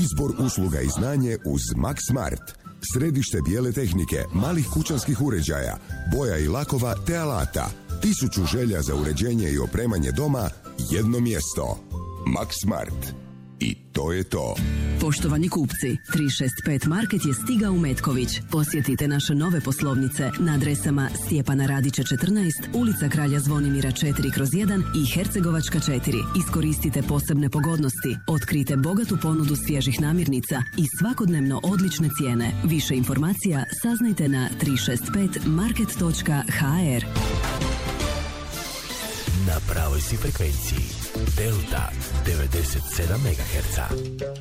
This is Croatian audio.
Izbor usluga i znanje uz Max Smart. Središte bijele tehnike, malih kućanskih uređaja, boja i lakova te alata. 1000 želja za uređenje i opremanje doma, jedno mjesto. Max Smart. I to je to. Poštovani kupci, 365 Market je stigao u Metković. Posjetite naše nove poslovnice na adresama Stjepana Radića 14, ulica Kralja Zvonimira 4/1 i Hercegovačka 4. Iskoristite posebne pogodnosti, otkrite bogatu ponudu svježih namirnica i svakodnevno odlične cijene. Više informacija saznajte na 365market.hr. Na pravoj si frekvenciji Delta 97 MHz.